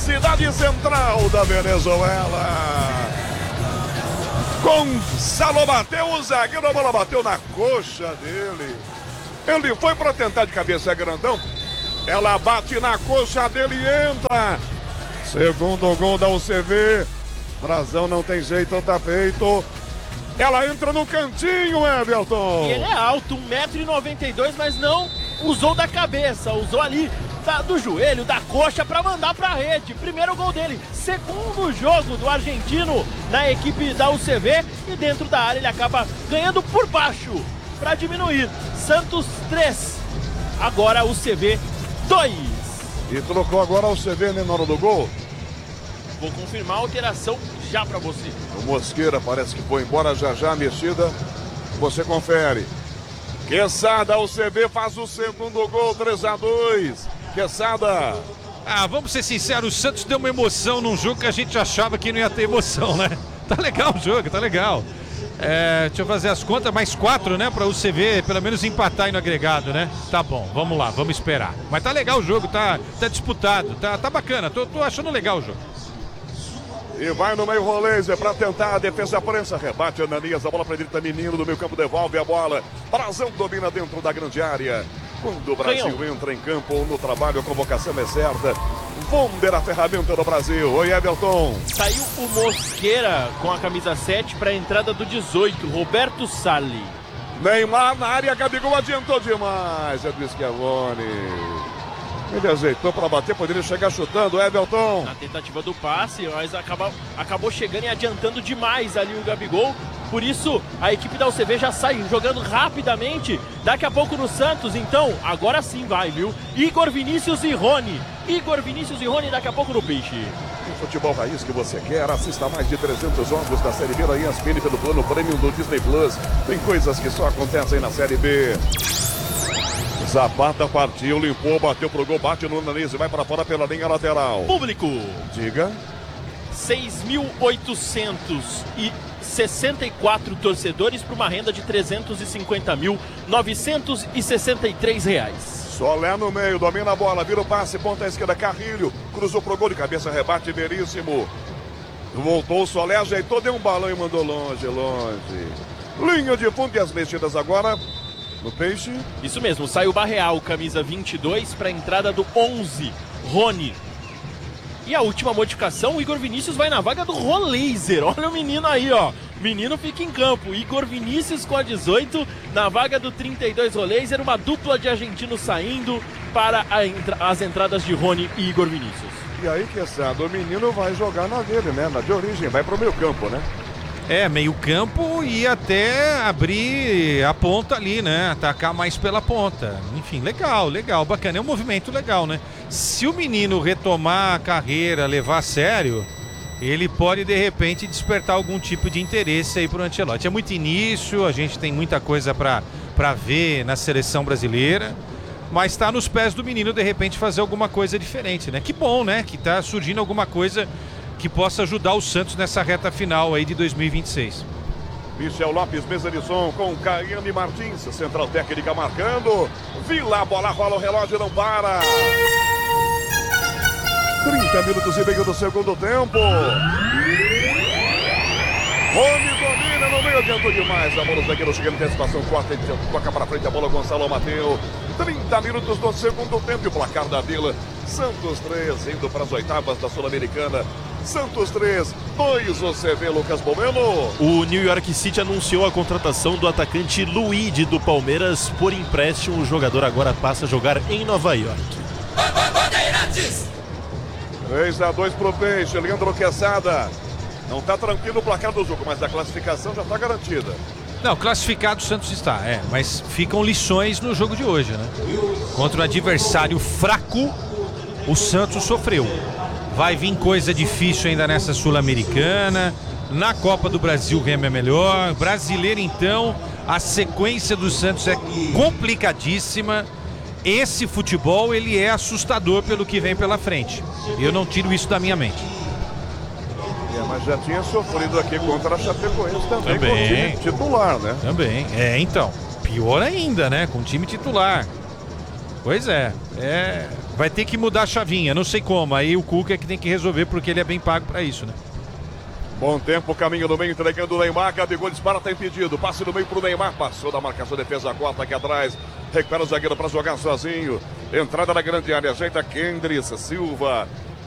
cidade central da Venezuela. Gonçalo bateu, o zagueiro, a bola bateu na coxa dele. Ele foi para tentar de cabeça, é grandão. Ela bate na coxa dele e entra. Segundo gol da UCV. Brazão não tem jeito, tá feito. Ela entra no cantinho, Everton. E ele é alto, 1,92 m, mas não usou da cabeça, usou ali do joelho, da coxa para mandar para a rede. Primeiro gol dele, segundo jogo do argentino na equipe da UCV, e dentro da área ele acaba ganhando por baixo para diminuir. Santos 3, agora UCV 2. E trocou agora o UCV na hora do gol. Vou confirmar a alteração já para você. O Mosqueira parece que foi embora, já a mexida. Você confere. Quesada, o CB faz o segundo gol, 3-2. Quesada. Vamos ser sinceros, o Santos deu uma emoção num jogo que a gente achava que não ia ter emoção, né? Tá legal o jogo, tá legal. Deixa eu fazer as contas, mais 4, né? Pra UCV pelo menos empatar aí no agregado, né? Tá bom, vamos lá, vamos esperar. Mas tá legal o jogo, tá disputado, tá bacana, tô achando legal o jogo. E vai no meio Roleiser para tentar a defesa prensa. Rebate Ananias, a bola para direita, Menino do meio campo devolve a bola. Brazão domina dentro da grande área. Quando o Brasil entra em campo no trabalho, a convocação é certa. Vonder, a ferramenta do Brasil. Oi, Everton. Saiu o Mosqueira com a camisa 7 para a entrada do 18, Roberto Salli. Neymar na área, Gabigol adiantou demais. É do Schiavone. Ele ajeitou para bater, poderia chegar chutando, Everton. Na tentativa do passe, mas acabou chegando e adiantando demais ali o Gabigol. Por isso, a equipe da UCV já sai jogando rapidamente. Daqui a pouco no Santos, então, agora sim vai, viu? Igor Vinícius e Rony. Igor Vinícius e Rony daqui a pouco no Peixe. O futebol raiz que você quer, assista mais de 300 jogos da Série B da ESPN pelo plano Premium do Disney Plus. Tem coisas que só acontecem na Série B. Zapata partiu, limpou, bateu pro gol, bate no nariz e vai para fora pela linha lateral. Público. Diga. 6.864 torcedores para uma renda de R$ 350.963. Solé no meio, domina a bola, vira o passe, ponta à esquerda, Carrilho, cruzou pro gol de cabeça, rebate Veríssimo. Voltou o Solé, ajeitou, deu um balão e mandou longe. Linha de fundo e as mexidas agora. No Peixe. Isso mesmo, sai o Barreal, camisa 22, para a entrada do 11, Rony. E a última modificação, o Igor Vinícius vai na vaga do Roleiser. Olha o menino aí, ó. Menino fica em campo. Igor Vinícius com a 18, na vaga do 32, Roleiser. Uma dupla de argentinos saindo para as entradas de Rony e Igor Vinícius. E aí, Quesada, o menino vai jogar na dele, né? Na de origem, vai pro meio campo, né? Meio campo e até abrir a ponta ali, né? Atacar mais pela ponta. Enfim, legal, bacana. É um movimento legal, né? Se o menino retomar a carreira, levar a sério, ele pode, de repente, despertar algum tipo de interesse aí pro Ancelotti. É muito início, a gente tem muita coisa pra ver na seleção brasileira, mas tá nos pés do menino, de repente, fazer alguma coisa diferente, né? Que bom, né? Que tá surgindo alguma coisa que possa ajudar o Santos nessa reta final aí de 2026. Michel Lopes, mesa de som com Caiane Martins, central técnica marcando. Vila, a bola rola, o relógio não para. 30 minutos e meio do segundo tempo. Rony domina no meio, adiantou demais. A bola do zagueiro chegando em antecipação, corta, toca para frente a bola, Gonçalo Mateu. 30 minutos do segundo tempo e o placar da Vila. Santos 3, indo para as oitavas da Sul-Americana. Santos 3, 2 UCV, Lucas Bomeno. O New York City anunciou a contratação do atacante Luigi do Palmeiras por empréstimo. O jogador agora passa a jogar em Nova York. 3-2 pro Peixe, Leandro Quesada. Não tá tranquilo o placar do jogo, mas a classificação já tá garantida. Não, classificado o Santos está, mas ficam lições no jogo de hoje, né? Contra um adversário fraco, o Santos sofreu. Vai vir coisa difícil ainda nessa Sul-Americana. Na Copa do Brasil o Remo é melhor. Brasileiro, então, a sequência do Santos é complicadíssima. Esse futebol, ele é assustador pelo que vem pela frente. Eu não tiro isso da minha mente. Mas já tinha sofrido aqui contra a Chapecoense também. Com o time titular, né? Também, então, pior ainda, né? Com o time titular. Pois é Vai ter que mudar a chavinha, não sei como. Aí o Cuca é que tem que resolver, porque ele é bem pago pra isso, né? Bom tempo, caminho do meio, entregando o Neymar. Gabigol dispara, tá impedido. Passe no meio pro Neymar. Passou da marcação, defesa corta aqui atrás. Recupera o zagueiro para jogar sozinho. Entrada na grande área, ajeita Kendrick Silva.